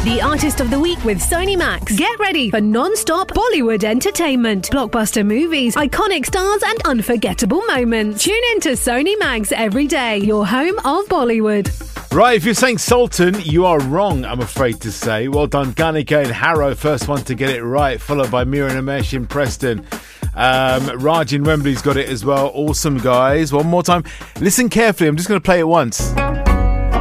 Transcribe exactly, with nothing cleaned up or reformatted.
the Artist of the Week with Sony Max. Get ready for non-stop Bollywood entertainment, blockbuster movies, iconic stars and unforgettable moments. Tune in to Sony Max every day, your home of Bollywood. Right, if you're saying Sultan, you are wrong, I'm afraid to say. Well done, Ganika and Harrow, first one to get it right, followed by Mira and Amesh in Preston. Um, Raj in Wembley's got it as well. Awesome, guys. One more time. Listen carefully. I'm just going to play it once.